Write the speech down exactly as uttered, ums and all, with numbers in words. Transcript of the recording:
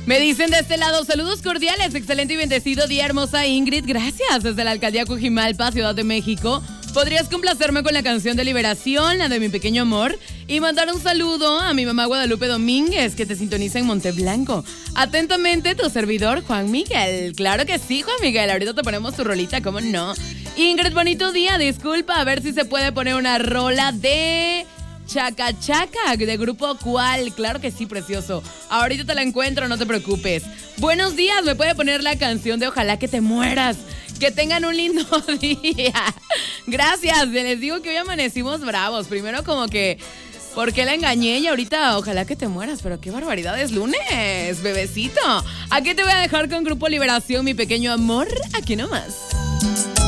Me dicen de este lado, saludos cordiales, excelente y bendecido día, hermosa Ingrid. Gracias, desde la alcaldía Coajimalpa, Ciudad de México. ¿Podrías complacerme con la canción de Liberación, la de Mi Pequeño Amor? Y mandar un saludo a mi mamá Guadalupe Domínguez, que te sintoniza en Monteblanco. Atentamente, tu servidor, Juan Miguel. Claro que sí, Juan Miguel. Ahorita te ponemos tu rolita, ¿cómo no? Ingrid, bonito día. Disculpa, a ver si se puede poner una rola de Chaca Chaca, de Grupo Cual. Claro que sí, precioso. Ahorita te la encuentro, no te preocupes. Buenos días, me puede poner la canción de Ojalá que te mueras. Que tengan un lindo día. Gracias, les digo que hoy amanecimos bravos. Primero como que, ¿por qué la engañé? Y ahorita, ojalá que te mueras. Pero qué barbaridad, es lunes, bebecito. Aquí te voy a dejar con Grupo Liberación, Mi Pequeño Amor. Aquí nomás.